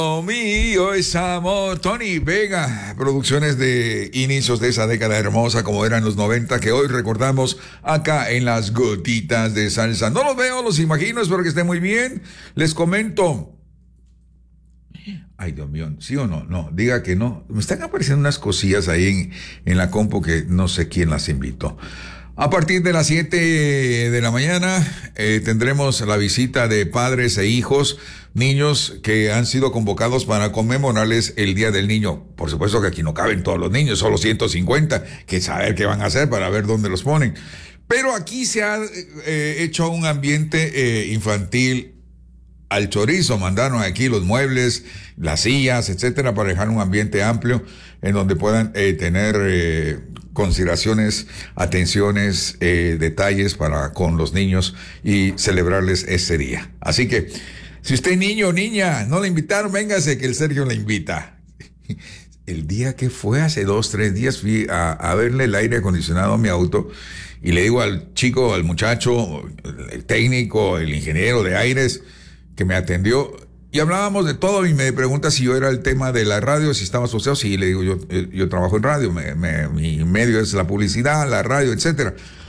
Lo mío es amor. Tony Vega, producciones de inicios de esa década hermosa como eran los 90 que hoy recordamos acá en las gotitas de salsa. No los veo, los imagino, espero que estén muy bien. Les comento. Ay, Dios mío, ¿sí o no? No, diga que no. Me están apareciendo unas cosillas ahí en la compu que no sé quién las invitó. A partir de las 7 de la mañana tendremos la visita de padres e hijos, niños que han sido convocados para conmemorarles el Día del Niño. Por supuesto que aquí no caben todos los niños, solo 150, que saber qué van a hacer para ver dónde los ponen. Pero aquí se ha hecho un ambiente infantil al chorizo. Mandaron aquí los muebles, las sillas, etcétera, para dejar un ambiente amplio en donde puedan tener consideraciones, atenciones, detalles para con los niños y celebrarles ese día. Así que, si usted es niño o niña, no le invitaron, véngase que el Sergio le invita. El día que fue, hace 2-3 días, fui a verle el aire acondicionado a mi auto y le digo al chico, al muchacho, el técnico, el ingeniero de aires que me atendió, y hablábamos de todo y me pregunta si yo era el tema de la radio, si estaba asociado. Sí, le digo, yo trabajo en radio, mi medio es la publicidad, la radio, etcétera.